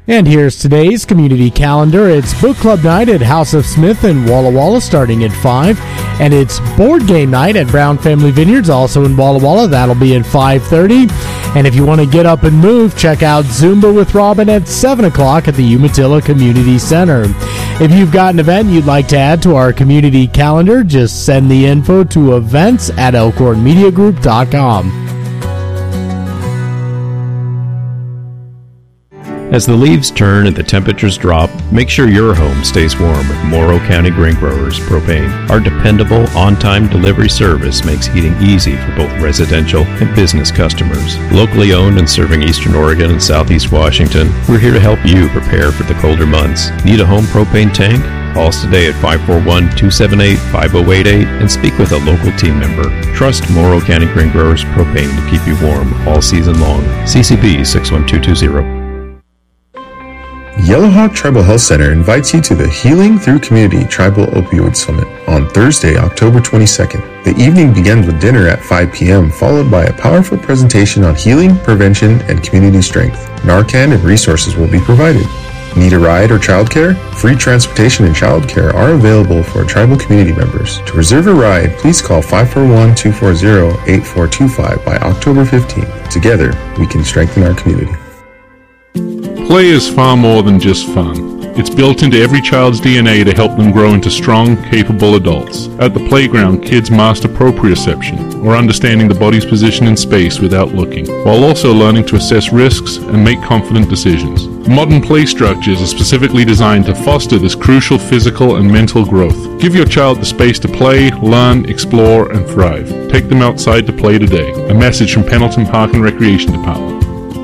And here's today's community calendar. It's book club night at House of Smith in Walla Walla starting at 5. And it's board game night at Brown Family Vineyards also in Walla Walla. That'll be at 5:30. And if you want to get up and move, check out Zumba with Robin at 7 o'clock at the Umatilla Community Center. If you've got an event you'd like to add to our community calendar, just send the info to events@elkhornmediagroup.com. As the leaves turn and the temperatures drop, make sure your home stays warm with Morrow County Grain Growers Propane. Our dependable, on-time delivery service makes heating easy for both residential and business customers. Locally owned and serving Eastern Oregon and Southeast Washington, we're here to help you prepare for the colder months. Need a home propane tank? Call us today at 541-278-5088 and speak with a local team member. Trust Morrow County Grain Growers Propane to keep you warm all season long. CCB 61220. Yellowhawk Tribal Health Center invites you to the Healing Through Community Tribal Opioid Summit on Thursday, October 22nd. The evening begins with dinner at 5 p.m., followed by a powerful presentation on healing, prevention, and community strength. Narcan and resources will be provided. Need a ride or childcare? Free transportation and childcare are available for tribal community members. To reserve a ride, please call 541-240-8425 by October 15th. Together, we can strengthen our community. Play is far more than just fun. It's built into every child's DNA to help them grow into strong, capable adults. At the playground, kids master proprioception, or understanding the body's position in space without looking, while also learning to assess risks and make confident decisions. Modern play structures are specifically designed to foster this crucial physical and mental growth. Give your child the space to play, learn, explore, and thrive. Take them outside to play today. A message from Pendleton Park and Recreation Department.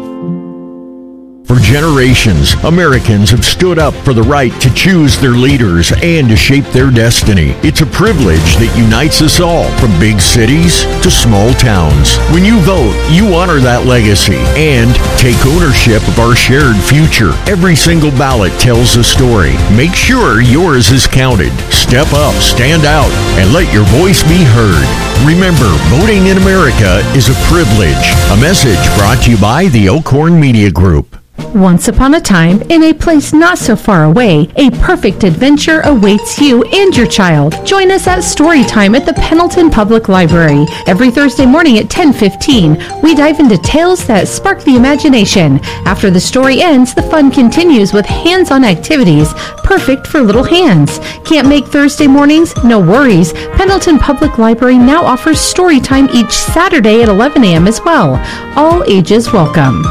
For generations, Americans have stood up for the right to choose their leaders and to shape their destiny. It's a privilege that unites us all, from big cities to small towns. When you vote, you honor that legacy and take ownership of our shared future. Every single ballot tells a story. Make sure yours is counted. Step up, stand out, and let your voice be heard. Remember, voting in America is a privilege. A message brought to you by the Elkhorn Media Group. Once upon a time, in a place not so far away, a perfect adventure awaits you and your child. Join us at Storytime at the Pendleton Public Library. Every Thursday morning at 10:15, we dive into tales that spark the imagination. After the story ends, the fun continues with hands-on activities perfect for little hands. Can't make Thursday mornings? No worries. Pendleton Public Library now offers Storytime each Saturday at 11 a.m. as well. All ages welcome.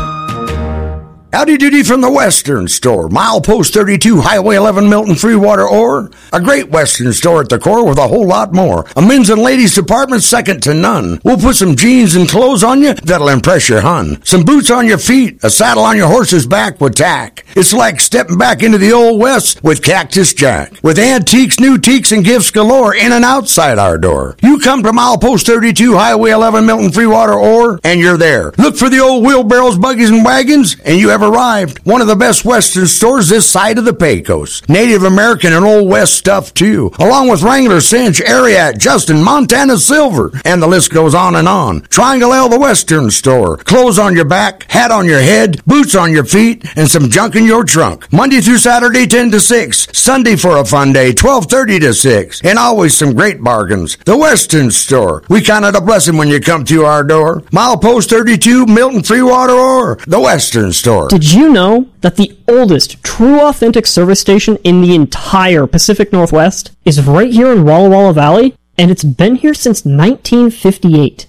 Howdy doody from the Western Store. Milepost 32, Highway 11, Milton, Freewater, Ore. A great Western store at the core with a whole lot more. A men's and ladies department second to none. We'll put some jeans and clothes on you that'll impress your hun. Some boots on your feet, a saddle on your horse's back with tack. It's like stepping back into the Old West with Cactus Jack. With antiques, new teaks, and gifts galore in and outside our door. You come to Milepost 32, Highway 11, Milton, Freewater, Ore, and you're there. Look for the old wheelbarrows, buggies, and wagons, and you have arrived. One of the best Western stores this side of the Pecos. Native American and Old West stuff too, along with Wrangler, Cinch, Ariat, Justin, Montana Silver, and the list goes on and on. Triangle L, the Western Store. Clothes on your back, hat on your head, boots on your feet, and some junk in your trunk. Monday through Saturday, 10 to 6. Sunday for a fun day, 12:30 to 6. And always some great bargains. The Western Store. We count it a blessing when you come to our door. Milepost 32, Milton, Freewater, or the Western Store. Did you know that the oldest true authentic service station in the entire Pacific Northwest is right here in Walla Walla Valley? And it's been here since 1958.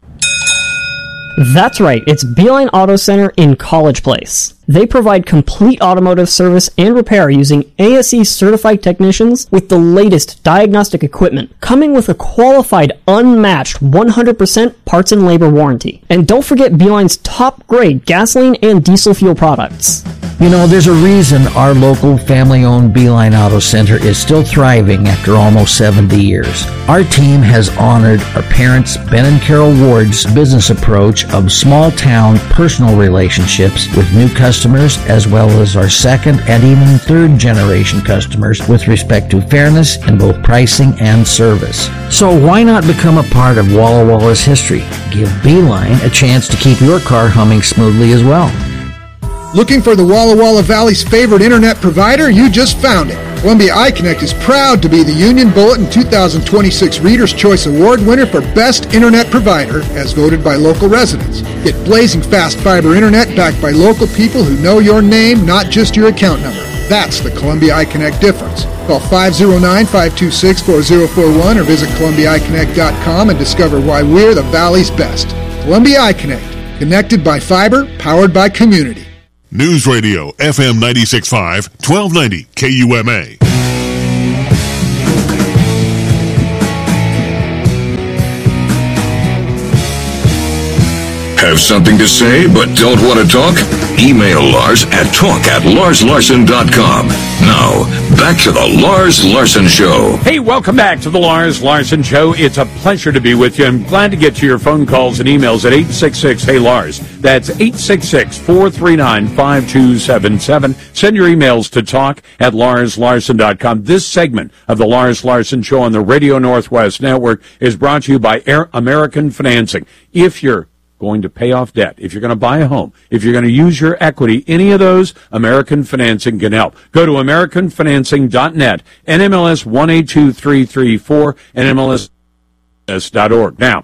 That's right, it's Beeline Auto Center in College Place. They provide complete automotive service and repair using ASE certified technicians with the latest diagnostic equipment, coming with a qualified, unmatched 100% parts and labor warranty. And don't forget Beeline's top grade gasoline and diesel fuel products. You know, there's a reason our local family-owned Beeline Auto Center is still thriving after almost 70 years. Our team has honored our parents, Ben and Carol Ward's business approach of small-town personal relationships with new customers, as well as our second and even third generation customers with respect to fairness in both pricing and service. So why not become a part of Walla Walla's history? Give Beeline a chance to keep your car humming smoothly as well. Looking for the Walla Walla Valley's favorite internet provider? You just found it. Columbia iConnect is proud to be the Union Bulletin 2026 Reader's Choice Award winner for Best Internet Provider, as voted by local residents. Get blazing fast fiber internet backed by local people who know your name, not just your account number. That's the Columbia iConnect difference. Call 509-526-4041 or visit ColumbiaIConnect.com and discover why we're the Valley's best. Columbia iConnect, connected by fiber, powered by community. News Radio, FM 96.5, 1290 KUMA. Have something to say but don't want to talk? Email Lars at talk@LarsLarson.com. Now, back to the Lars Larson Show. Hey, welcome back to the Lars Larson Show. It's a pleasure to be with you. I'm glad to get to your phone calls and emails at 866-HEY-LARS. That's 866-439-5277. Send your emails to talk@LarsLarson.com. This segment of the Lars Larson Show on the Radio Northwest Network is brought to you by American Financing. If you're going to pay off debt, if you're going to buy a home, if you're going to use your equity, any of those, American Financing can help. Go to AmericanFinancing.net, NMLS 182334, and NMLS.org. Now,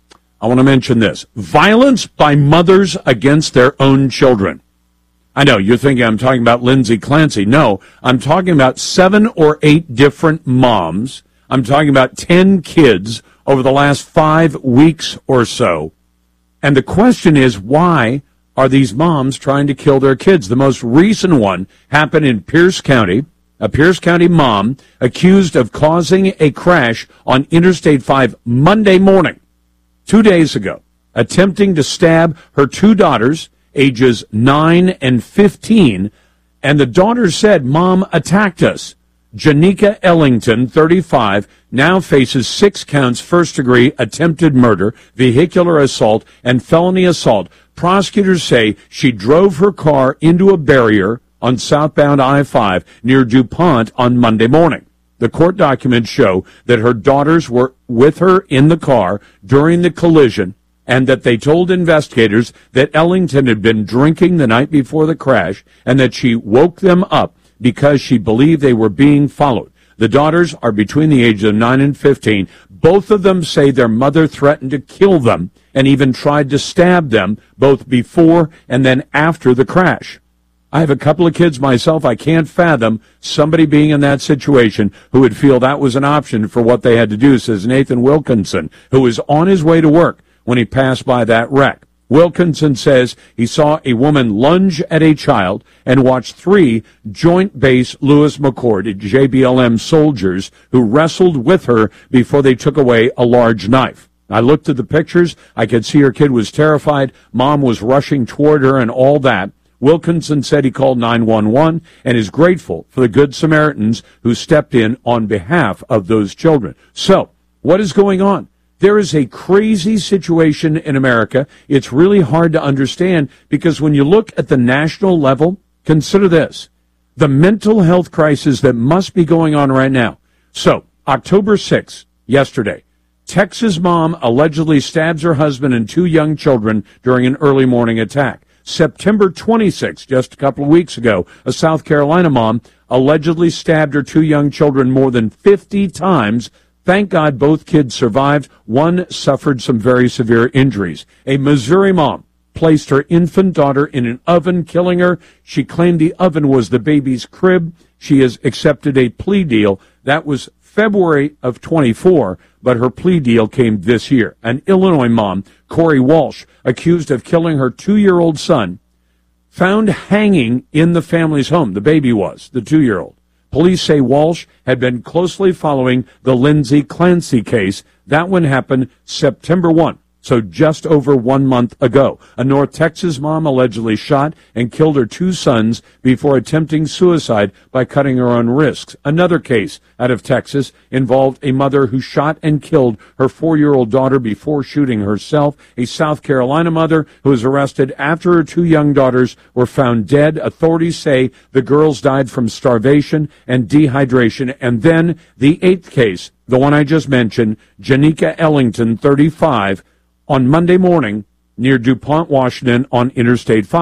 I want to mention this. Violence by mothers against their own children. I know, you're thinking I'm talking about Lindsay Clancy. No, I'm talking about 7 or 8 different moms. I'm talking about 10 kids over the last 5 weeks or so. And the question is, why are these moms trying to kill their kids? The most recent one happened in Pierce County. A Pierce County mom accused of causing a crash on Interstate 5 Monday morning, 2 days ago, attempting to stab her 2 daughters, ages 9 and 15. And the daughters said, "Mom attacked us." Janika Ellington, 35, now faces 6 counts, first-degree attempted murder, vehicular assault, and felony assault. Prosecutors say she drove her car into a barrier on southbound I-5 near DuPont on Monday morning. The court documents show that her daughters were with her in the car during the collision and that they told investigators that Ellington had been drinking the night before the crash and that she woke them up because she believed they were being followed. The daughters are between the ages of 9 and 15. Both of them say their mother threatened to kill them and even tried to stab them both before and then after the crash. I have a couple of kids myself. I can't fathom somebody being in that situation who would feel that was an option for what they had to do, says Nathan Wilkinson, who was on his way to work when he passed by that wreck. Wilkinson says he saw a woman lunge at a child and watched 3 Joint Base Lewis McChord JBLM soldiers who wrestled with her before they took away a large knife. I looked at the pictures. I could see her kid was terrified. Mom was rushing toward her and all that. Wilkinson said he called 911 and is grateful for the Good Samaritans who stepped in on behalf of those children. So, what is going on? There is a crazy situation in America. It's really hard to understand because when you look at the national level, consider this, the mental health crisis that must be going on right now. So, October 6th, yesterday, Texas mom allegedly stabs her husband and 2 young children during an early morning attack. September 26th, just a couple of weeks ago, a South Carolina mom allegedly stabbed her 2 young children more than 50 times. Thank God both kids survived. One suffered some very severe injuries. A Missouri mom placed her infant daughter in an oven, killing her. She claimed the oven was the baby's crib. She has accepted a plea deal. That was February of 24, but her plea deal came this year. An Illinois mom, Corey Walsh, accused of killing her 2-year-old son, found hanging in the family's home. The baby was, the 2-year-old. Police say Walsh had been closely following the Lindsay Clancy case. That one happened September 1, so just over 1 month ago. A North Texas mom allegedly shot and killed her 2 sons before attempting suicide by cutting her own wrists. Another case out of Texas involved a mother who shot and killed her 4-year-old daughter before shooting herself. A South Carolina mother who was arrested after her 2 young daughters were found dead. Authorities say the girls died from starvation and dehydration. And then the 8th case, the one I just mentioned, Janika Ellington, 35, on Monday morning near DuPont, Washington on Interstate 5.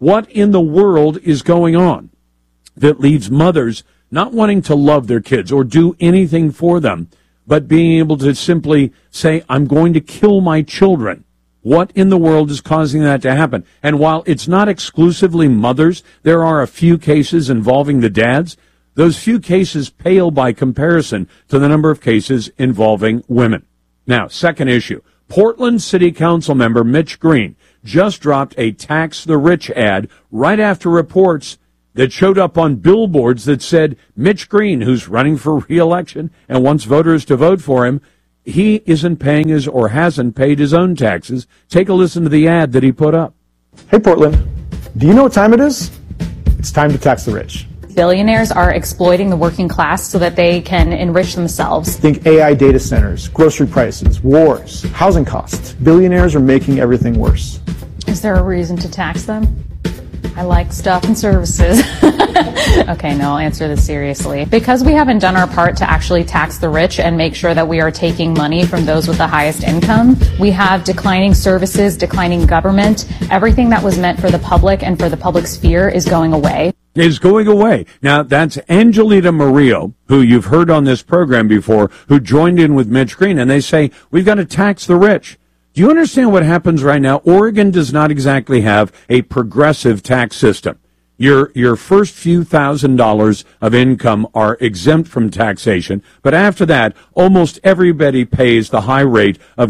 What in the world is going on that leaves mothers not wanting to love their kids or do anything for them, but being able to simply say, I'm going to kill my children? What in the world is causing that to happen? And while it's not exclusively mothers, there are a few cases involving the dads. Those few cases pale by comparison to the number of cases involving women. Now, second issue. Portland City Council member Mitch Green just dropped a tax the rich ad right after reports that showed up on billboards that said Mitch Green, who's running for re-election and wants voters to vote for him, he isn't paying his or hasn't paid his own taxes. Take a listen to the ad that he put up. Hey, Portland, do you know what time it is? It's time to tax the rich. Billionaires are exploiting the working class so that they can enrich themselves. Think AI data centers, grocery prices, wars, housing costs. Billionaires are making everything worse. Is there a reason to tax them? I like stuff and services. Okay, no, I'll answer this seriously. Because we haven't done our part to actually tax the rich and make sure that we are taking money from those with the highest income, we have declining services, declining government. Everything that was meant for the public and for the public sphere is going away. Is going away. Now, that's Angelita Murillo, who you've heard on this program before, who joined in with Mitch Green, and they say, we've got to tax the rich. Do you understand what happens right now? Oregon does not exactly have a progressive tax system. Your first few $1,000s of income are exempt from taxation, but after that, almost everybody pays the high rate of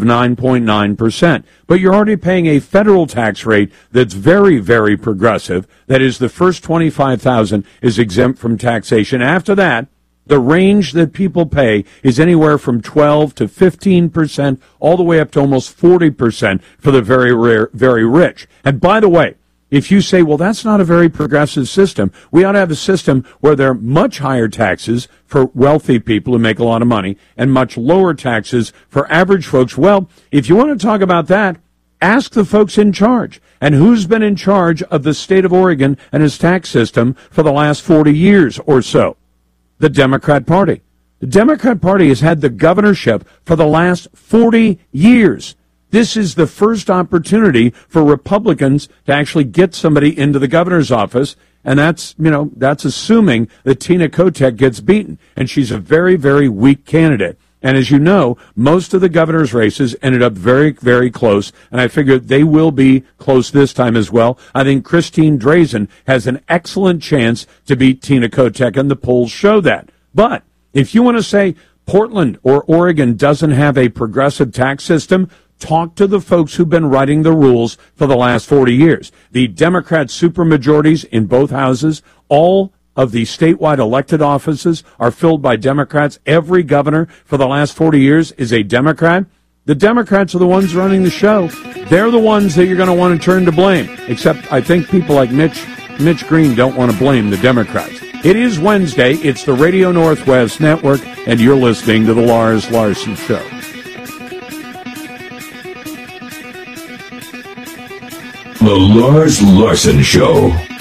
9.9%. But you're already paying a federal tax rate that's very, very progressive. That is, the first $25,000 is exempt from taxation. After that, the range that people pay is anywhere from 12 to 15%, all the way up to almost 40% for the very rich. And by the way, if you say, well, that's not a very progressive system, we ought to have a system where there are much higher taxes for wealthy people who make a lot of money and much lower taxes for average folks. Well, if you want to talk about that, ask the folks in charge. And who's been in charge of the state of Oregon and its tax system for the last 40 years or so? The Democrat Party. The Democrat Party has had the governorship for the last 40 years. This is the first opportunity for Republicans to actually get somebody into the governor's office, and that's assuming that Tina Kotek gets beaten, and she's a very, very weak candidate. And as you know, most of the governor's races ended up very, very close, and I figure they will be close this time as well. I think Christine Drazan has an excellent chance to beat Tina Kotek, and the polls show that. But if you want to say Portland or Oregon doesn't have a progressive tax system, talk to the folks who've been writing the rules for the last 40 years. The Democrat supermajorities in both houses, all of the statewide elected offices are filled by Democrats. Every governor for the last 40 years is a Democrat. The Democrats are the ones running the show. They're the ones that you're going to want to turn to blame, except I think people like Mitch Green don't want to blame the Democrats. It is Wednesday. It's the Radio Northwest Network, and you're listening to The Lars Larson Show. The Lars Larson Show.